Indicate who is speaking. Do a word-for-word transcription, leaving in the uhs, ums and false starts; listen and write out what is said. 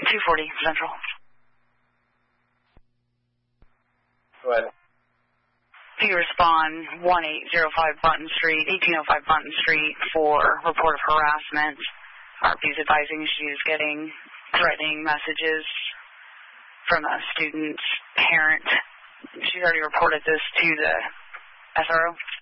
Speaker 1: two forty Central.
Speaker 2: Go ahead.
Speaker 1: If you respond one eight zero five Button Street, eighteen oh five Button Street for report of harassment. R P is advising she is getting threatening messages from a student's parent. She's already reported this to the S R O.